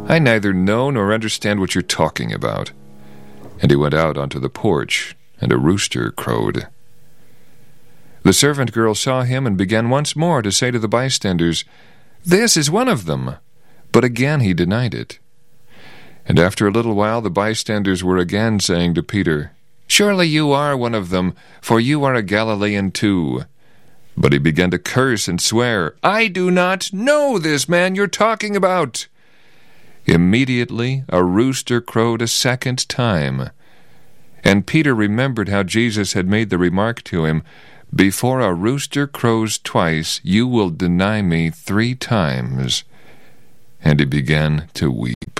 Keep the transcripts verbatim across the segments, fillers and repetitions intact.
I neither know nor understand what you're talking about." And he went out onto the porch, and a rooster crowed. The servant girl saw him and began once more to say to the bystanders, "This is one of them." But again he denied it. And after a little while the bystanders were again saying to Peter, "Surely you are one of them, for you are a Galilean too." But he began to curse and swear, "I do not know this man you're talking about." Immediately a rooster crowed a second time. And Peter remembered how Jesus had made the remark to him, "Before a rooster crows twice, you will deny me three times." And he began to weep.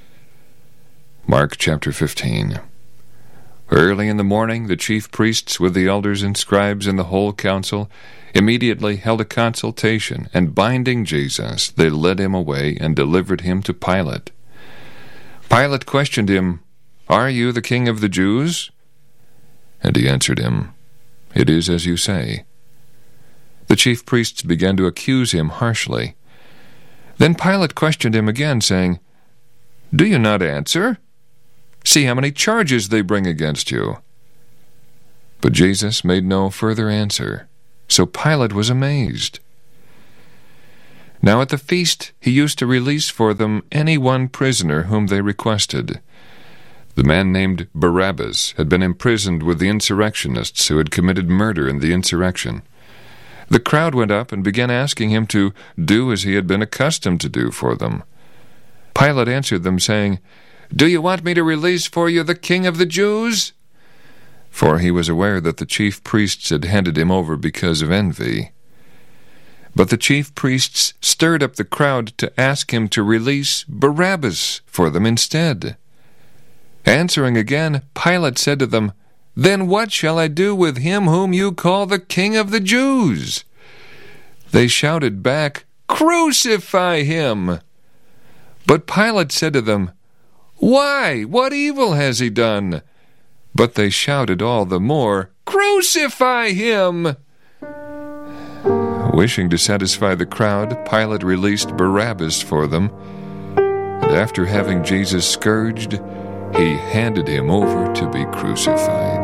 Mark chapter fifteen. Early in the morning, the chief priests with the elders and scribes and the whole council immediately held a consultation, and binding Jesus, they led him away and delivered him to Pilate. Pilate questioned him, "Are you the king of the Jews?" And he answered him, "It is as you say." The chief priests began to accuse him harshly. Then Pilate questioned him again, saying, "Do you not answer? See how many charges they bring against you." But Jesus made no further answer, so Pilate was amazed. Now at the feast he used to release for them any one prisoner whom they requested. The man named Barabbas had been imprisoned with the insurrectionists who had committed murder in the insurrection. The crowd went up and began asking him to do as he had been accustomed to do for them. Pilate answered them, saying, "Do you want me to release for you the King of the Jews?" For he was aware that the chief priests had handed him over because of envy. But the chief priests stirred up the crowd to ask him to release Barabbas for them instead. Answering again, Pilate said to them, "Then what shall I do with him whom you call the King of the Jews?" They shouted back, "Crucify him!" But Pilate said to them, "Why? What evil has he done?" But they shouted all the more, "Crucify him!" Wishing to satisfy the crowd, Pilate released Barabbas for them, and after having Jesus scourged, he handed him over to be crucified.